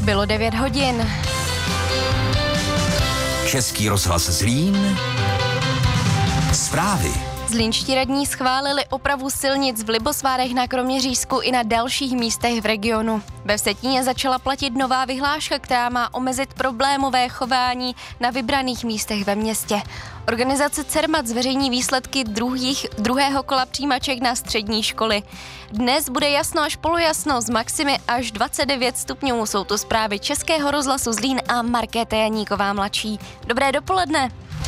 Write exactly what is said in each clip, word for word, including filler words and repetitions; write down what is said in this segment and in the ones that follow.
Bylo devět hodin. Český rozhlas Zlín. Zprávy. Zlínští radní schválili opravu silnic v Libosvárech na Kroměřížsku i na dalších místech v regionu. Ve Vsetíně začala platit nová vyhláška, která má omezit problémové chování na vybraných místech ve městě. Organizace Cermat zveřejní výsledky druhých, druhého kola přijímaček na střední školy. Dnes bude jasno až polojasno s maximy až dvacet devět stupňů. Jsou to zprávy Českého rozhlasu Zlín a Markéta Janíková mladší. Dobré dopoledne.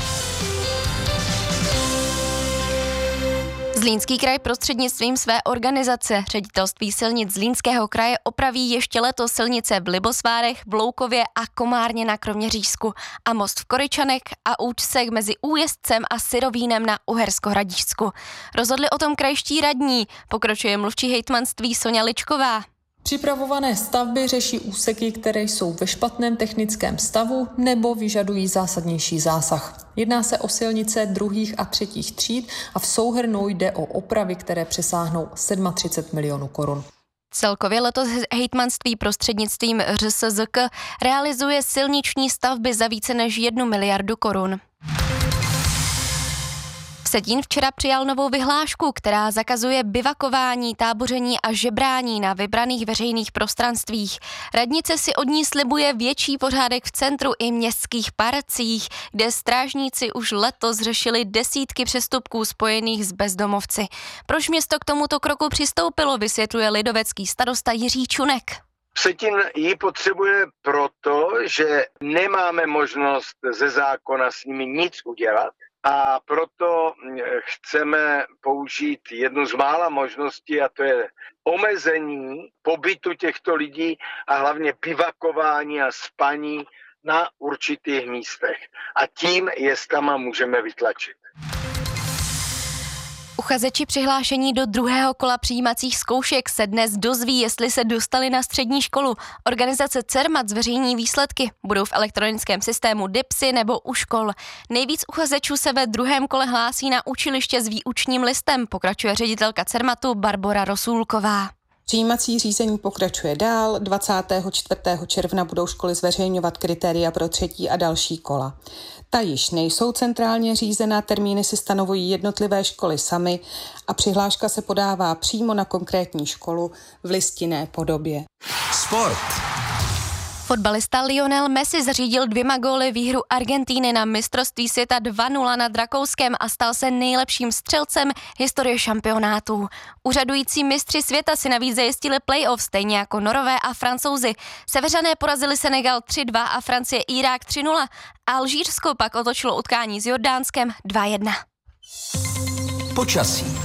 Zlínský kraj prostřednictvím své organizace Ředitelství silnic Zlínského kraje opraví ještě letos silnice v Libosvárech, Bloukově a Komárně na Kroměřížsku a most v Koryčanech a úsek mezi Újezdcem a Syrovínem na Uhersko-Hradišťsku. Rozhodli o tom krajští radní, pokračuje mluvčí hejtmanství Soňa Ličková. Připravované stavby řeší úseky, které jsou ve špatném technickém stavu nebo vyžadují zásadnější zásah. Jedná se o silnice druhých a třetích tříd a v souhrnu jde o opravy, které přesáhnou třicet sedm milionů korun. Celkově letos hejtmanství prostřednictvím R S Z K realizuje silniční stavby za více než jednu miliardu korun. Vsetín včera přijal novou vyhlášku, která zakazuje bivakování, táboření a žebrání na vybraných veřejných prostranstvích. Radnice si od ní slibuje větší pořádek v centru i městských parcích, kde strážníci už letos řešili desítky přestupků spojených s bezdomovci. Proč město k tomuto kroku přistoupilo, vysvětluje lidovecký starosta Jiří Čunek. Vsetín ji potřebuje proto, že nemáme možnost ze zákona s nimi nic udělat. A proto chceme použít jednu z mála možností, a to je omezení pobytu těchto lidí a hlavně bivakování a spaní na určitých místech. A tím jestama můžeme vytlačit. Uchazeči přihlášení do druhého kola přijímacích zkoušek se dnes dozví, jestli se dostali na střední školu. Organizace Cermat zveřejní výsledky. Budou v elektronickém systému DIPSy nebo u škol. Nejvíc uchazečů se ve druhém kole hlásí na učiliště s výučním listem, pokračuje ředitelka Cermatu Barbora Rosůlková. Přijímací řízení pokračuje dál. dvacátého čtvrtého června budou školy zveřejňovat kritéria pro třetí a další kola. Ta již nejsou centrálně řízená, termíny si stanovují jednotlivé školy samy a přihláška se podává přímo na konkrétní školu v listinné podobě. Sport. Fotbalista Lionel Messi zařídil dvěma góly výhru Argentíny na mistrovství světa dva nula nad Rakouskem a stal se nejlepším střelcem historie šampionátů. Úřadující mistři světa si navíc zajistili playoff, stejně jako Norové a Francouzi. Seveřané porazili Senegal tři dva a Francie Irák tři nula. Alžírsko pak otočilo utkání s Jordánskem dva jedna. Počasí.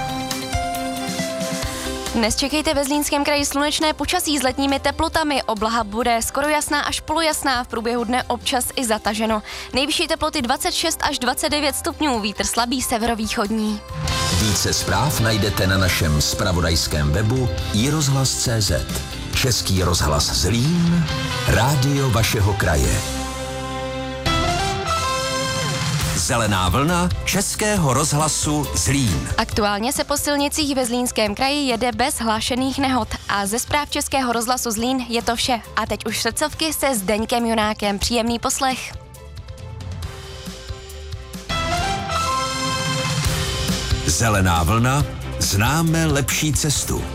Dnes čekejte ve Zlínském kraji slunečné počasí s letními teplotami. Oblaha bude skoro jasná až polojasná, v průběhu dne občas i zataženo. Nejvyšší teploty dvacet šest až dvacet devět stupňů, vítr slabý severovýchodní. Více zpráv najdete na našem zpravodajském webu i rozhlas tečka cé zet. Český rozhlas Zlín, rádio vašeho kraje. Zelená vlna Českého rozhlasu Zlín. Aktuálně se po silnicích ve Zlínském kraji jede bez hlášených nehod a ze zpráv Českého rozhlasu Zlín je to vše. A teď už srdcovky se Zdeňkem Junákem. Příjemný poslech. Zelená vlna, známe lepší cestu.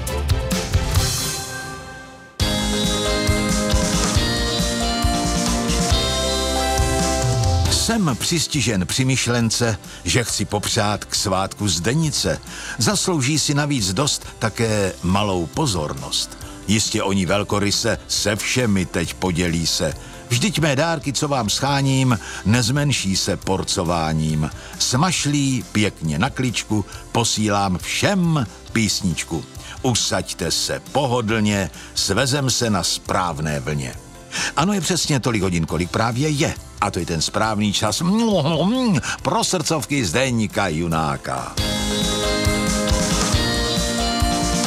Jsem přistižen při myšlence, že chci popřát k svátku Zdenice. Zaslouží si navíc dost také malou pozornost. Jistě oni velkoryse se všemi teď podělí se. Vždyť mé dárky, co vám scháním, nezmenší se porcováním. Smašlí, pěkně na kličku, posílám všem písničku. Usaďte se pohodlně, svezem se na správné vlně. Ano, je přesně tolik hodin, kolik právě je. A to je ten správný čas pro srdcovky Zdeňka Junáka.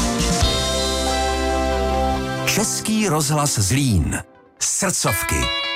Český rozhlas Zlín. Srdcovky.